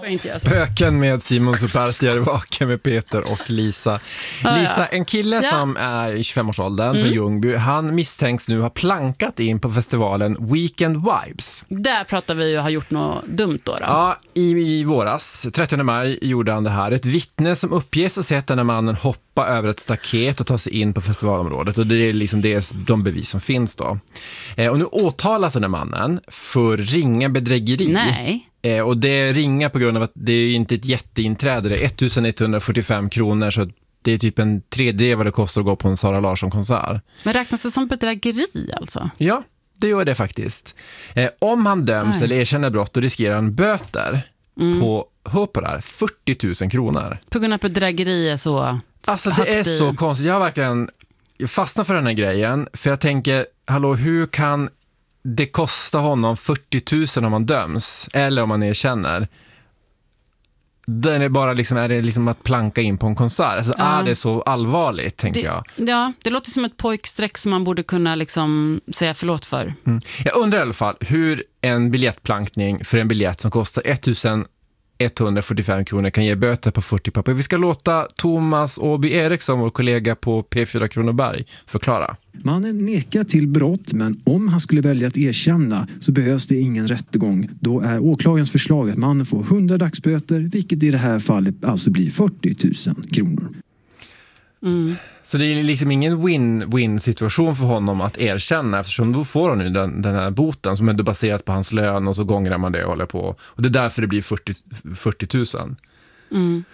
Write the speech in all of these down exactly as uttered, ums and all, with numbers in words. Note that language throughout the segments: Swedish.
Spöken med Simon Superstier, Vaken med Peter och Lisa. Lisa, en kille ja. som är i tjugofemårsåldern mm. från Ljungby, han misstänks nu ha plankat in på festivalen Weekend Vibes. Där pratar vi ju har gjort något dumt då. då. Ja, i, i våras, trettionde maj, gjorde han det här. Ett vittne som uppges ha sett den här mannen hoppa över ett staket och ta sig in på festivalområdet. Och det är liksom det, de bevis som finns då. Eh, och nu åtalas den här mannen för ringa bedrägeri. Nej. Eh, och det ringa på grund av att det är inte ett jätteinträde. Det är ettusenetthundrafyrtiofem kronor, så det är typ en tredjedel vad det kostar att gå på en Sara Larsson-konsert. Men räknas det som bedrägeri alltså? Ja, det gör det faktiskt. Eh, om han döms Nej. eller erkänner brott, då riskerar han böter mm. på, hör på det här, fyrtio tusen kronor. På grund av bedrägeri är så Alltså det är så konstigt. Jag har verkligen fastnat för den här grejen. För jag tänker, hallå, hur kan det kosta honom fyrtio tusen om han döms? Eller om man erkänner? Den är bara liksom, är det liksom att planka in på en konsert. Alltså, ja. Är det så allvarligt, tänker det, jag. Ja, det låter som ett pojksträck som man borde kunna liksom säga förlåt för. Mm. Jag undrar i alla fall hur en biljettplankning för en biljett som kostar ettusenetthundrafyrtiofem kronor kan ge böter på fyrtio papper. Vi ska låta Thomas Åby Eriksson, vår kollega på P fyra Kronoberg, förklara. Mannen nekar till brott, men om han skulle välja att erkänna så behövs det ingen rättegång. Då är åklagarens förslag att mannen får hundra dagsböter, vilket i det här fallet alltså blir fyrtio tusen kronor. Mm. Så det är liksom ingen win-win situation för honom att erkänna, eftersom då får han nu den, den här boten som är baserat på hans lön, och så gångrar man det och håller på. Och det är därför det blir fyrtio tusen. Mm.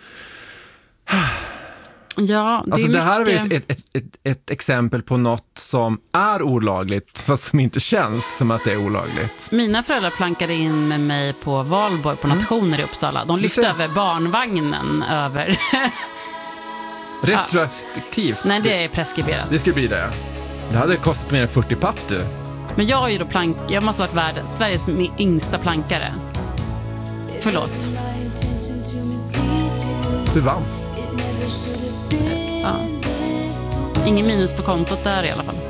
Ja, det, alltså är det här mycket... är ett, ett, ett, ett, ett exempel på något som är olagligt, fast som inte känns som att det är olagligt. Mina föräldrar plankade in med mig på Valborg på Nationer mm. i Uppsala. De lyfte över barnvagnen över... Retroaktivt? Nej, det är preskriberat. Det skulle bli det. Det hade kostat mer än fyrtio papp, du. Men jag är ju då plank... Jag måste ha varit värd Sveriges yngsta plankare. Förlåt. Du vann. Ja. Ingen minus på kontot där i alla fall.